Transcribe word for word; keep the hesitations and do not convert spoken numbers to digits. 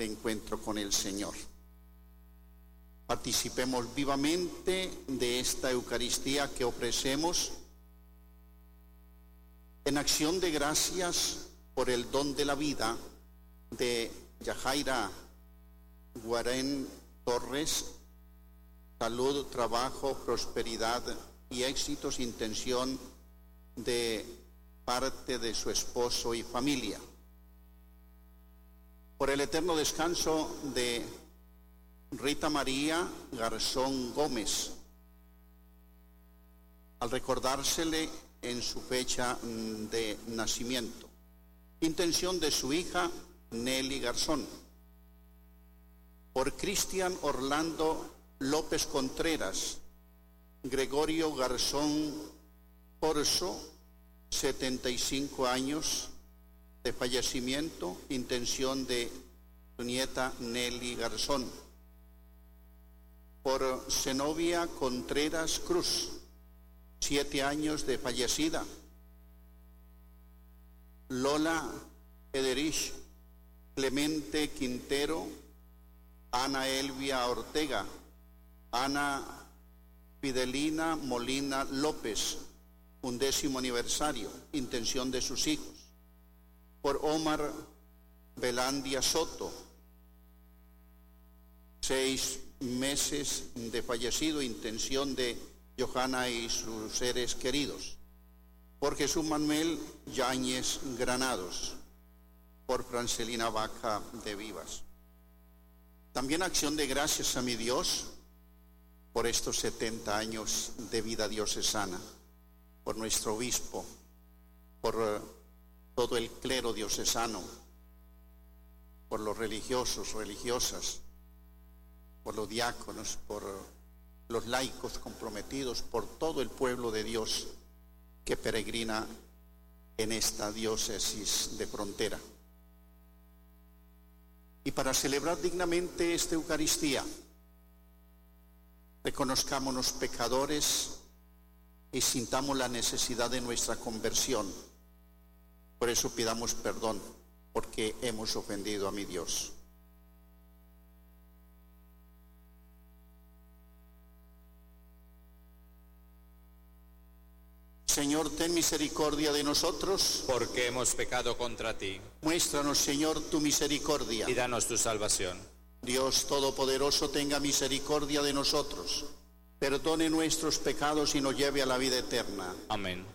de encuentro con el Señor. Participemos vivamente de esta Eucaristía que ofrecemos en acción de gracias por el don de la vida de Yajaira Guarén Torres, salud, trabajo, prosperidad y éxitos, intención de parte de su esposo y familia. Por el eterno descanso de Rita María Garzón Gómez, al recordársele en su fecha de nacimiento. Intención de su hija Nelly Garzón. Por Cristian Orlando López Contreras, Gregorio Garzón Corso, setenta y cinco años de fallecimiento, intención de su nieta Nelly Garzón. Por Zenobia Contreras Cruz, siete años de fallecida. Lola Ederich Clemente Quintero, Ana Elvia Ortega, Ana Fidelina Molina López, undécimo aniversario, intención de sus hijos. Por Omar Belandia Soto, seis meses de fallecido, intención de Johanna y sus seres queridos. Por Jesús Manuel Yáñez Granados, por Francelina Vaca de Vivas. También acción de gracias a mi Dios por estos setenta años de vida diocesana, por nuestro obispo, por todo el clero diocesano, por los religiosos, religiosas, por los diáconos, por los laicos comprometidos, por todo el pueblo de Dios que peregrina en esta diócesis de frontera. Y para celebrar dignamente esta Eucaristía, reconozcámonos pecadores y sintamos la necesidad de nuestra conversión. Por eso pidamos perdón, porque hemos ofendido a mi Dios. Señor, ten misericordia de nosotros, porque hemos pecado contra ti. Muéstranos, Señor, tu misericordia. Y danos tu salvación. Dios Todopoderoso, tenga misericordia de nosotros, perdone nuestros pecados y nos lleve a la vida eterna. Amén.